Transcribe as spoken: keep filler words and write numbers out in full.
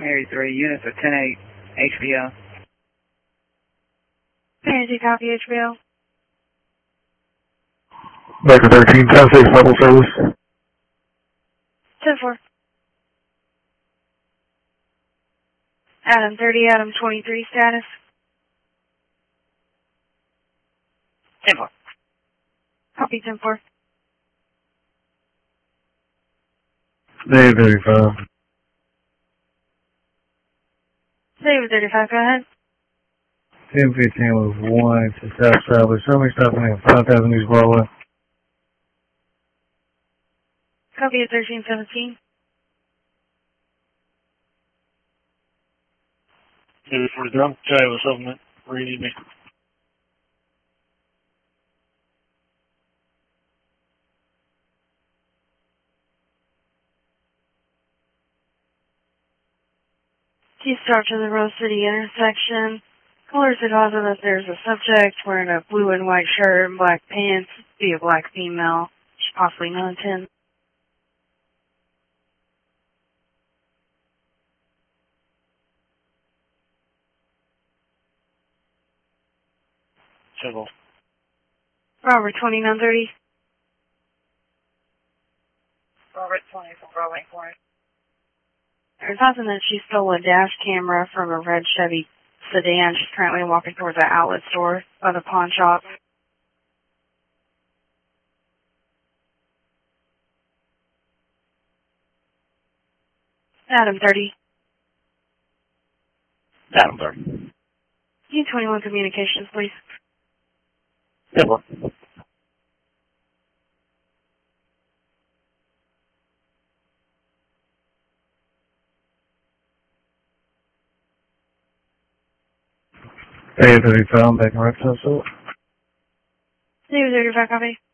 Mary three, units of ten eight, H B O. Mary two, copy H B O. Baker thirteen, ten six, level service. ten four. Adam thirty, Adam twenty-three, status. ten four. Copy ten four. Dave thirty-five. Dave thirty-five, go ahead. ten fifteen was one to South Southwest. Somebody stopping at five thousand East Broadway. Copy at thirteen seventeen. Two forty-three, I'm Jay with Supplement. Where you need me? T start to the Rose City intersection. Caller is advising that there's a subject wearing a blue and white shirt and black pants, be a black female. She possibly known ten. Civil. Robert twenty-nine thirty. Robert twenty from Broadway Corner. They're advising that she stole a dash camera from a red Chevy sedan. She's currently walking towards the outlet store by the pawn shop. Adam thirty. Adam thirty. U twenty-one communications, please. Civil. Dave thirty-five, I'm back in right side. David thirty-five, copy.